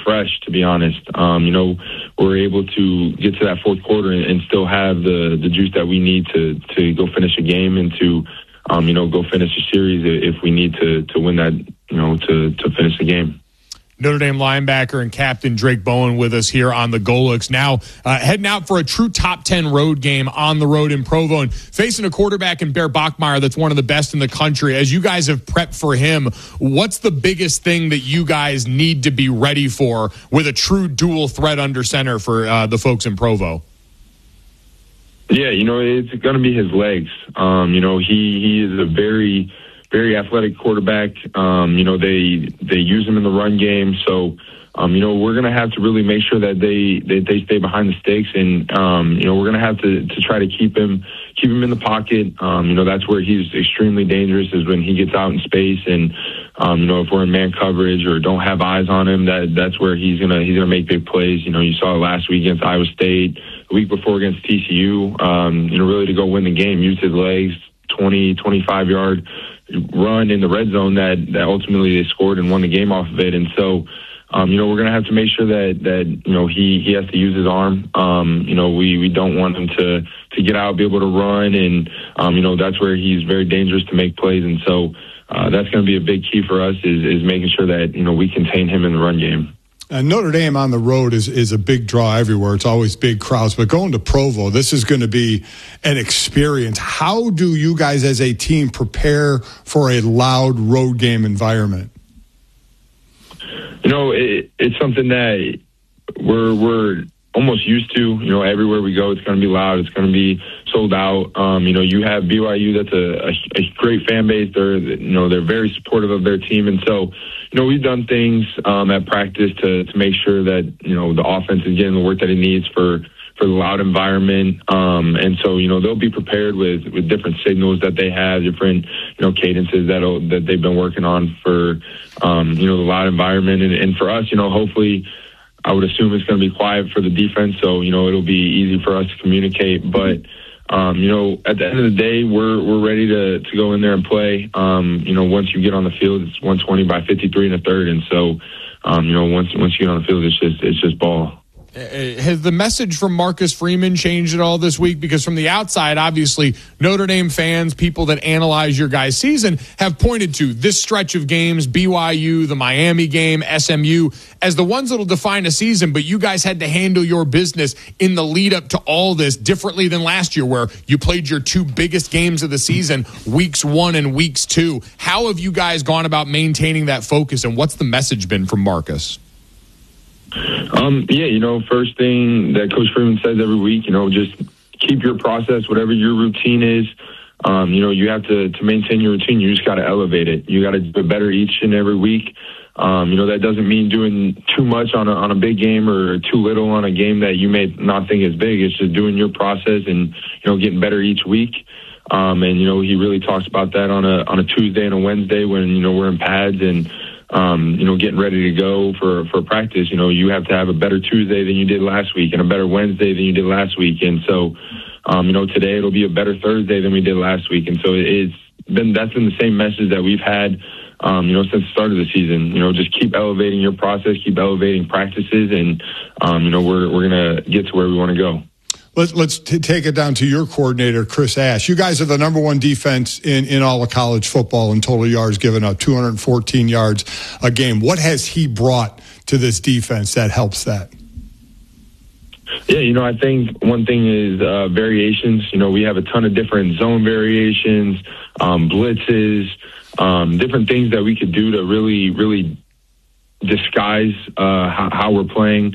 fresh, to be honest. We're able to get to that fourth quarter and still have the juice that we need to go finish a game and to, go finish a series if we need to win that, to finish the game. Notre Dame linebacker and captain Drake Bowen with us here on the Golics. Now heading out for a true top 10 road game on the road in Provo and facing a quarterback in Bear Bachmeier that's one of the best in the country. As you guys have prepped for him, what's the biggest thing that you guys need to be ready for with a true dual threat under center for the folks in Provo? Yeah, it's going to be his legs. He is a very, very athletic quarterback. They use him in the run game. So, we're going to have to really make sure that they stay behind the sticks. And, we're going to have to try to keep him in the pocket. That's where he's extremely dangerous is when he gets out in space. And, if we're in man coverage or don't have eyes on him, that's where he's going to make big plays. You saw it last week against Iowa State, the week before against TCU, really to go win the game, use his legs, 20, 25-yard run in the red zone that ultimately they scored and won the game off of it. And so, we're going to have to make sure that he has to use his arm. We don't want him to get out, be able to run. And, that's where he's very dangerous to make plays. And so, that's going to be a big key for us is making sure that, we contain him in the run game. Notre Dame on the road is a big draw everywhere. It's always big crowds. But going to Provo, this is going to be an experience. How do you guys as a team prepare for a loud road game environment? It's something that we're almost used to. Everywhere we go, it's going to be loud. It's going to be sold out. You have BYU. That's a great fan base. They're very supportive of their team. And so, we've done things at practice to make sure that, the offense is getting the work that it needs for the loud environment. And so, they'll be prepared with different signals that they have, different, cadences that they've been working on for, the loud environment. And for us, hopefully, I would assume it's going to be quiet for the defense. So, it'll be easy for us to communicate. But, at the end of the day, we're ready to go in there and play. Once you get on the field, it's 120 by 53 in the third. And so, once you get on the field, it's just ball. Has the message from Marcus Freeman changed at all this week? Because from the outside, obviously, Notre Dame fans, people that analyze your guys' season, have pointed to this stretch of games, BYU, the Miami game, SMU, as the ones that will define a season, but you guys had to handle your business in the lead up to all this differently than last year where you played your two biggest games of the season, weeks 1 and weeks 2. How have you guys gone about maintaining that focus, and what's the message been from Marcus? First thing that Coach Freeman says every week, just keep your process, whatever your routine is. You have to maintain your routine. You just got to elevate it. You got to do it better each and every week. That doesn't mean doing too much on a big game or too little on a game that you may not think is big. It's just doing your process and, getting better each week. He really talks about that on a Tuesday and a Wednesday when, we're in pads and, getting ready to go for practice. You have to have a better Tuesday than you did last week and a better Wednesday than you did last week. And so, today it'll be a better Thursday than we did last week. And so that's been the same message that we've had, since the start of the season. Just keep elevating your process, keep elevating practices, and, we're going to get to where we want to go. Let's take it down to your coordinator, Chris Ash. You guys are the number one defense in all of college football in total yards given up, 214 yards a game. What has he brought to this defense that helps that? Yeah, I think one thing is variations. We have a ton of different zone variations, blitzes, different things that we could do to really, really disguise how we're playing.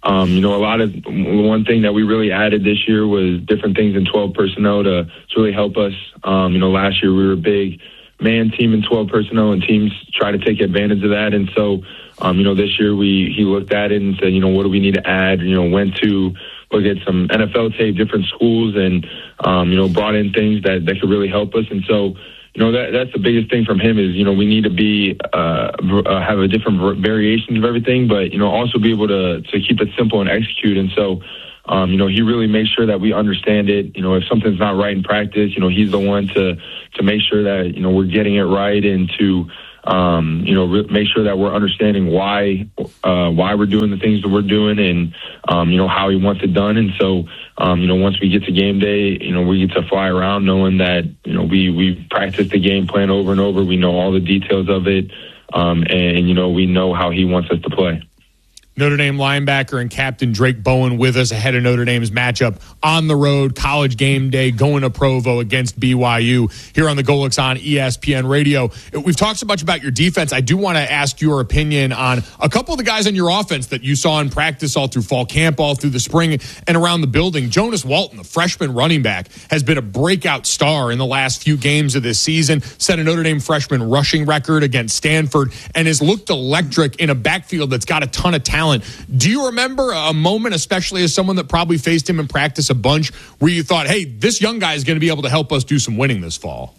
One thing that we really added this year was different things in 12 personnel to really help us. Last year we were a big man team in 12 personnel and teams try to take advantage of that. And so, this year he looked at it and said, what do we need to add? Went to look at some NFL tape, different schools and, brought in things that could really help us. And so, that's the biggest thing from him is, we need to be, have a different variations of everything, but, also be able to keep it simple and execute. And so, he really makes sure that we understand it. If something's not right in practice, he's the one to make sure that, we're getting it right and to, make sure that we're understanding why we're doing the things that we're doing, and how he wants it done. And so, once we get to game day, we get to fly around knowing that we practiced the game plan over and over. We know all the details of it, and we know how he wants us to play. Notre Dame linebacker and captain Drake Bowen with us ahead of Notre Dame's matchup on the road, college game day, going to Provo against BYU here on the Golix on ESPN Radio. We've talked so much about your defense. I do want to ask your opinion on a couple of the guys on your offense that you saw in practice all through fall camp, all through the spring, and around the building. Jonas Walton, the freshman running back, has been a breakout star in the last few games of this season, set a Notre Dame freshman rushing record against Stanford, and has looked electric in a backfield that's got a ton of talent. Do you remember a moment, especially as someone that probably faced him in practice a bunch, where you thought, hey, this young guy is going to be able to help us do some winning this fall?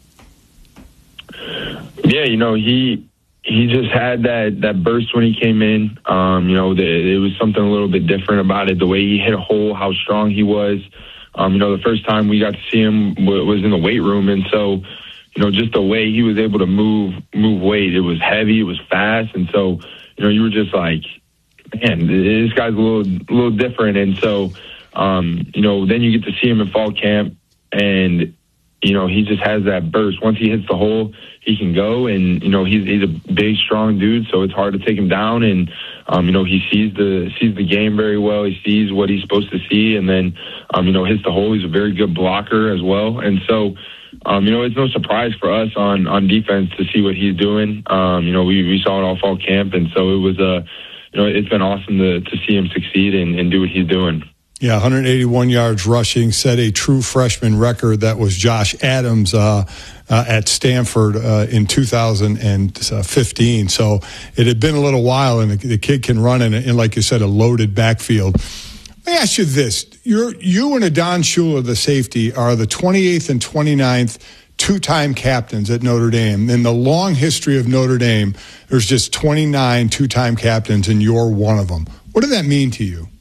Yeah, he just had that burst when he came in. It was something a little bit different about it, the way he hit a hole, how strong he was. The first time we got to see him was in the weight room, and so just the way he was able to move weight, it was heavy, it was fast, and so you were just like, man, this guy's a little different. And so, then you get to see him in fall camp, and, he just has that burst. Once he hits the hole, he can go, and, he's a big, strong dude, so it's hard to take him down. And, he sees the game very well. He sees what he's supposed to see, and then, hits the hole. He's a very good blocker as well. And so, it's no surprise for us on defense to see what he's doing. We saw it all fall camp, and so it was it's been awesome to see him succeed and do what he's doing. Yeah, 181 yards rushing, set a true freshman record. That was Josh Adams at Stanford in 2015. So it had been a little while, and the kid can run in, like you said, a loaded backfield. Let me ask you this. You and Adon Shula, the safety, are the 28th and 29th two-time captains at Notre Dame. In the long history of Notre Dame, there's just 29 two-time captains, and you're one of them. What did that mean to you?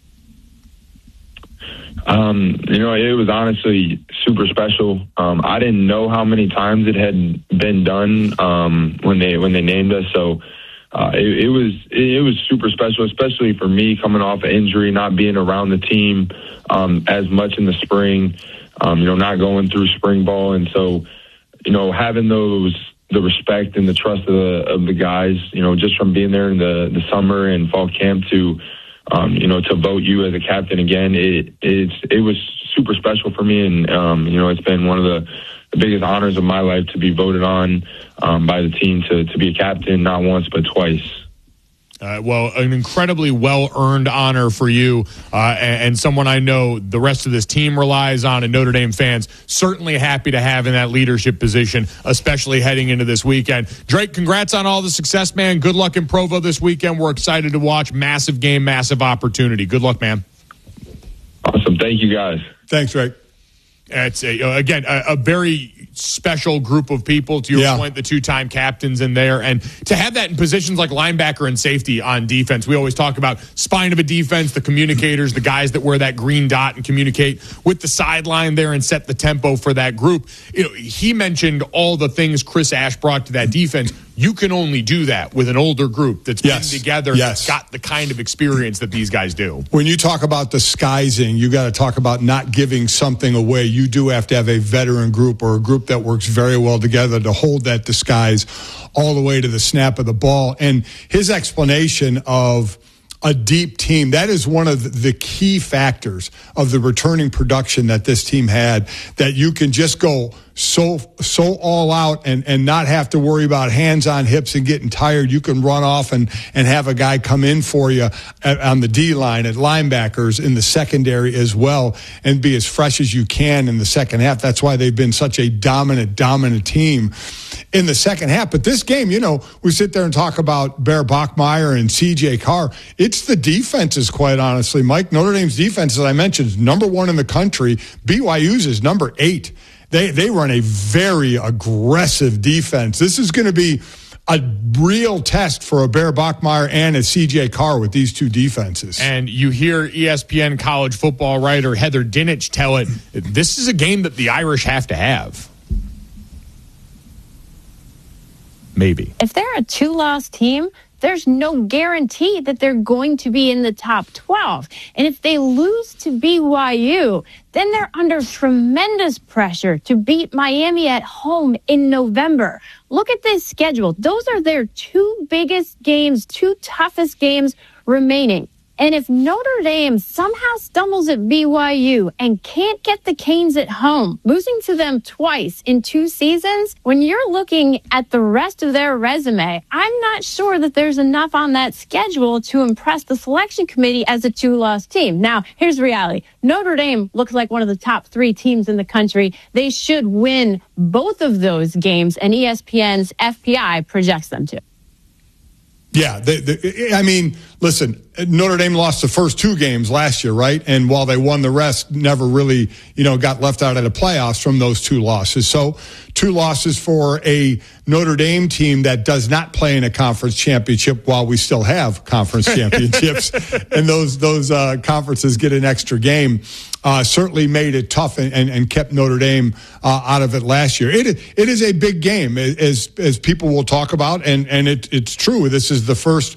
It was honestly super special. I didn't know how many times it had been done when they named us. So it was super special, especially for me coming off an injury, not being around the team as much in the spring. Not going through spring ball, and so. Having the respect and the trust of the guys, just from being there in the summer and fall camp to vote you as a captain again, it was super special for me. And, it's been one of the biggest honors of my life to be voted on by the team to be a captain, not once, but twice. An incredibly well-earned honor for you and someone I know the rest of this team relies on, and Notre Dame fans certainly happy to have in that leadership position, especially heading into this weekend. Drake, congrats on all the success, man. Good luck in Provo this weekend. We're excited to watch. Massive game, massive opportunity. Good luck, man. Awesome. Thank you, guys. Thanks, Drake. It's, a very special group of people, to your point, the two-time captains in there. And to have that in positions like linebacker and safety on defense, we always talk about spine of a defense, the communicators, the guys that wear that green dot and communicate with the sideline there and set the tempo for that group. He mentioned all the things Chris Ash brought to that defense. You can only do that with an older group that's been together, that's got the kind of experience that these guys do. When you talk about disguising, you got to talk about not giving something away. You do have to have a veteran group or a group that works very well together to hold that disguise all the way to the snap of the ball. And his explanation of a deep team, that is one of the key factors of the returning production that this team had, that you can just go so all out and not have to worry about hands on hips and getting tired. You can run off and have a guy come in for you on the D line, at linebackers, in the secondary as well, and be as fresh as you can in the second half. That's why they've been such a dominant team in the second half. But this game, we sit there and talk about Bear Bachmeier and C.J. Carr. It's the defenses, quite honestly, Mike. Notre Dame's defense, as I mentioned, is number 1 in the country. BYU's is number 8. They run a very aggressive defense. This is going to be a real test for a Bear Bachmeier and a C.J. Carr with these two defenses. And you hear ESPN college football writer Heather Dinich tell it, this is a game that the Irish have to have. Maybe. If they're a 2-loss team, there's no guarantee that they're going to be in the top 12. And if they lose to BYU, then they're under tremendous pressure to beat Miami at home in November. Look at this schedule. Those are their 2 biggest games, 2 toughest games remaining. And if Notre Dame somehow stumbles at BYU and can't get the Canes at home, losing to them twice in 2 seasons, when you're looking at the rest of their resume, I'm not sure that there's enough on that schedule to impress the selection committee as a 2-loss team. Now, here's the reality. Notre Dame looks like one of the top 3 teams in the country. They should win both of those games, and ESPN's FPI projects them to. Yeah, I mean, listen, Notre Dame lost the first 2 games last year, right? And while they won the rest, never really, got left out of the playoffs from those 2 losses. So 2 losses for a Notre Dame team that does not play in a conference championship while we still have conference championships. And those conferences get an extra game. Certainly made it tough and kept Notre Dame out of it last year. It is a big game, as people will talk about, and it's true. This is the first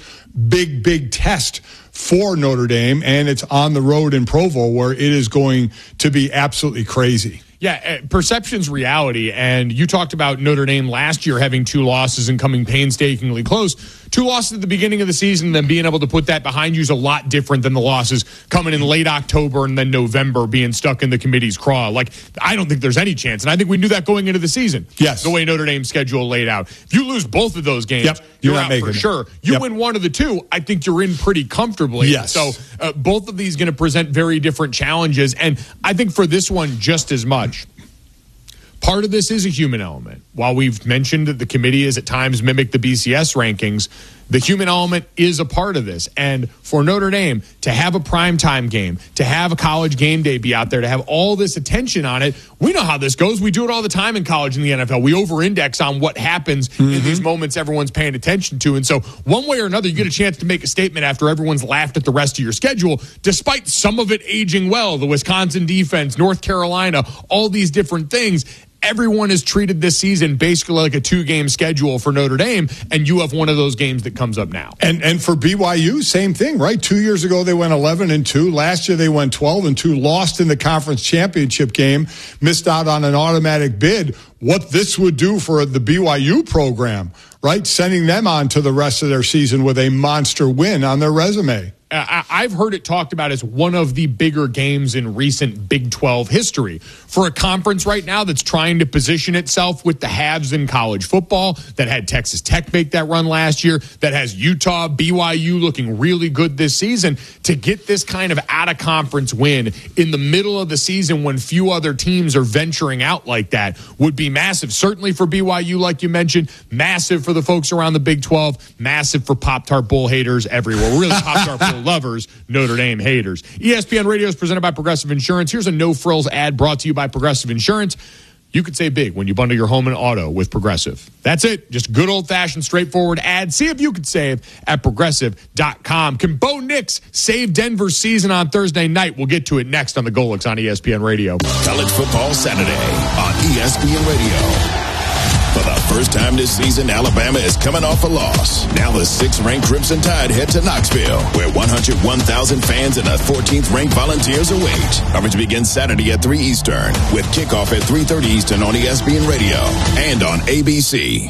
big test for Notre Dame, and it's on the road in Provo, where it is going to be absolutely crazy. Yeah, perception's reality, and you talked about Notre Dame last year having 2 losses and coming painstakingly close. 2 losses at the beginning of the season, then being able to put that behind you is a lot different than the losses coming in late October and then November being stuck in the committee's craw. Like, I don't think there's any chance, and I think we knew that going into the season. Yes. The way Notre Dame's schedule laid out. If you lose both of those games, you're out for sure. You win one of the 2, I think you're in pretty comfortably. Yes. So both of these going to present very different challenges, and I think for this one just as much. Part of this is a human element. While we've mentioned that the committee is at times mimic the BCS rankings, the human element is a part of this. And for Notre Dame to have a primetime game, to have a college game day be out there, to have all this attention on it, we know how this goes. We do it all the time in college and the NFL. We over-index on what happens in these moments everyone's paying attention to. And so one way or another, you get a chance to make a statement after everyone's laughed at the rest of your schedule, despite some of it aging well, the Wisconsin defense, North Carolina, all these different things. Everyone is treated this season basically like a 2-game schedule for Notre Dame, and you have one of those games that comes up now. And for BYU, same thing, right? 2 years ago, they went 11-2. Last year, they went 12-2, lost in the conference championship game, missed out on an automatic bid. What this would do for the BYU program, right? Sending them on to the rest of their season with a monster win on their resume. I've heard it talked about as one of the bigger games in recent Big 12 history. For a conference right now that's trying to position itself with the haves in college football, that had Texas Tech make that run last year, that has Utah, BYU looking really good this season, to get this kind of out-of-conference win in the middle of the season when few other teams are venturing out like that would be massive. Certainly for BYU, like you mentioned, massive for the folks around the Big 12, massive for Pop-Tart Bull haters everywhere. Really Pop-Tart Bull lovers, Notre Dame haters. ESPN Radio is presented by Progressive Insurance. Here's a no-frills ad brought to you by Progressive Insurance. You could save big when you bundle your home and auto with Progressive. That's it. Just good old-fashioned, straightforward ad. See if you could save at Progressive.com. Can Bo Nix save Denver's season on Thursday night? We'll get to it next on the Golix on ESPN Radio. College Football Saturday on ESPN Radio. For the first time this season, Alabama is coming off a loss. Now the 6th-ranked Crimson Tide head to Knoxville, where 101,000 fans and the 14th-ranked Volunteers await. Coverage begins Saturday at 3 Eastern, with kickoff at 3:30 Eastern on ESPN Radio and on ABC.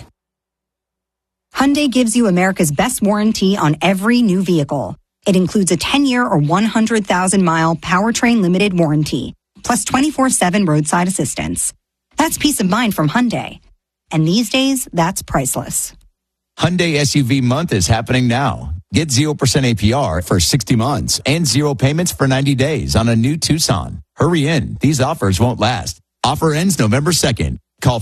Hyundai gives you America's best warranty on every new vehicle. It includes a 10-year or 100,000-mile powertrain limited warranty, plus 24/7 roadside assistance. That's peace of mind from Hyundai. And these days, that's priceless. Hyundai SUV month is happening now. Get 0% APR for 60 months and 0 payments for 90 days on a new Tucson. Hurry in. These offers won't last. Offer ends November 2nd. Call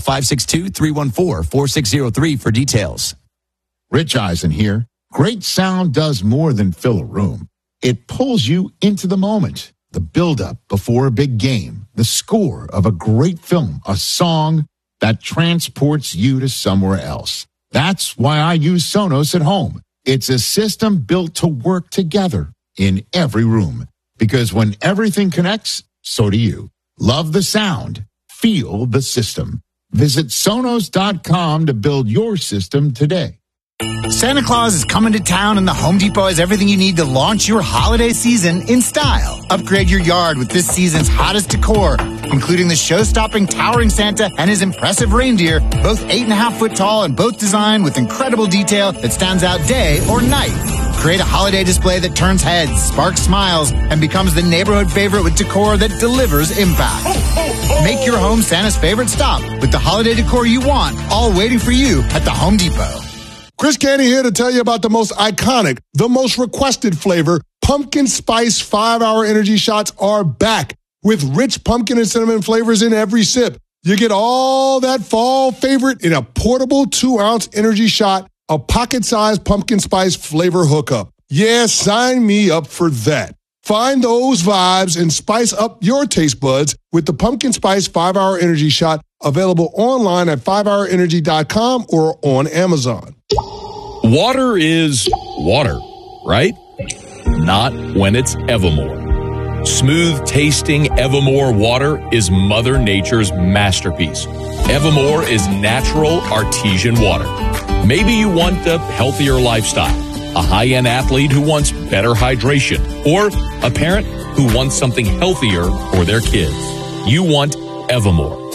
562-314-4603 for details. Rich Eisen here. Great sound does more than fill a room. It pulls you into the moment. The build-up before a big game. The score of a great film. A song that transports you to somewhere else. That's why I use Sonos at home. It's a system built to work together in every room. Because when everything connects, so do you. Love the sound. Feel the system. Visit Sonos.com to build your system today. Santa Claus is coming to town, and the Home Depot has everything you need to launch your holiday season in style. Upgrade your yard with this season's hottest decor, including the show-stopping towering Santa and his impressive reindeer, both 8.5 foot tall and both designed with incredible detail that stands out day or night. Create a holiday display that turns heads, sparks smiles, and becomes the neighborhood favorite with decor that delivers impact. Make your home Santa's favorite stop with the holiday decor you want, all waiting for you at the Home Depot. Chris Canty here to tell you about the most iconic, the most requested flavor. Pumpkin Spice 5-Hour Energy Shots are back with rich pumpkin and cinnamon flavors in every sip. You get all that fall favorite in a portable 2-ounce energy shot, a pocket-sized pumpkin spice flavor hookup. Yeah, sign me up for that. Find those vibes and spice up your taste buds with the Pumpkin Spice 5-Hour Energy Shot, available online at 5hourenergy.com or on Amazon. Water is water, right? Not when it's Evermore. Smooth-tasting Evermore water is Mother Nature's masterpiece. Evermore is natural artesian water. Maybe you want a healthier lifestyle, a high-end athlete who wants better hydration, or a parent who wants something healthier for their kids. You want Evermore.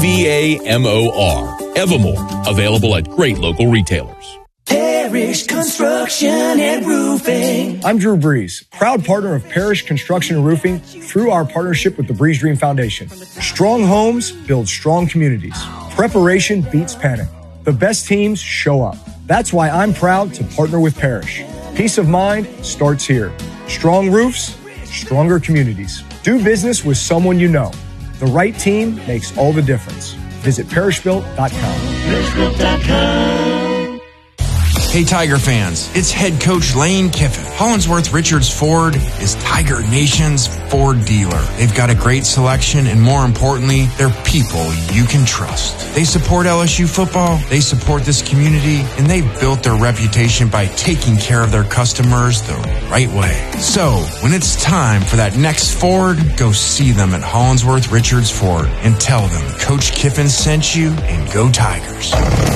EVAMOR. Evermore. Available at great local retailers. Parrish Construction and Roofing. I'm Drew Breeze, proud partner of Parrish Construction and Roofing through our partnership with the Breeze Dream Foundation. Strong homes build strong communities. Preparation beats panic. The best teams show up. That's why I'm proud to partner with Parrish. Peace of mind starts here. Strong roofs, stronger communities. Do business with someone you know. The right team makes all the difference. Visit parrishbuilt.com. Parrishbuilt.com. Hey, Tiger fans, it's head coach Lane Kiffin. Hollingsworth Richards Ford is Tiger Nation's Ford dealer. They've got a great selection, and more importantly, they're people you can trust. They support LSU football, they support this community, and they've built their reputation by taking care of their customers the right way. So, when it's time for that next Ford, go see them at Hollingsworth Richards Ford and tell them Coach Kiffin sent you, and go Tigers.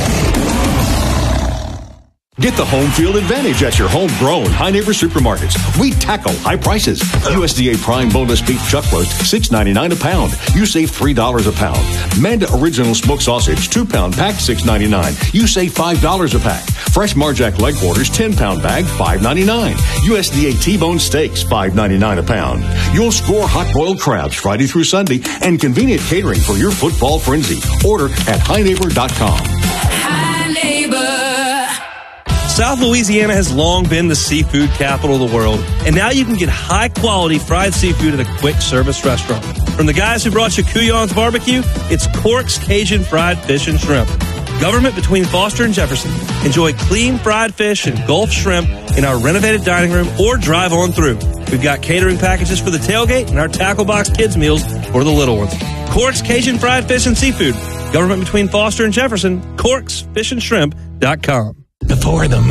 Get the home field advantage at your homegrown High Neighbor supermarkets. We tackle high prices. USDA Prime Boneless Beef Chuck Roast, $6.99 a pound. You save $3 a pound. Manda Original Smoked Sausage, 2-pound pack, $6.99. You save $5 a pack. Fresh Marjack Leg Quarters, 10-pound bag, $5.99. USDA T-Bone Steaks, $5.99 a pound. You'll score hot-boiled crabs Friday through Sunday and convenient catering for your football frenzy. Order at HighNeighbor.com. High Neighbor. South Louisiana has long been the seafood capital of the world, and now you can get high-quality fried seafood at a quick-service restaurant. From the guys who brought you Couillon's Barbecue, it's Cork's Cajun Fried Fish and Shrimp. Government between Foster and Jefferson. Enjoy clean fried fish and Gulf shrimp in our renovated dining room or drive on through. We've got catering packages for the tailgate and our tackle box kids meals for the little ones. Cork's Cajun Fried Fish and Seafood. Government between Foster and Jefferson. CorksFishandShrimp.com. Before the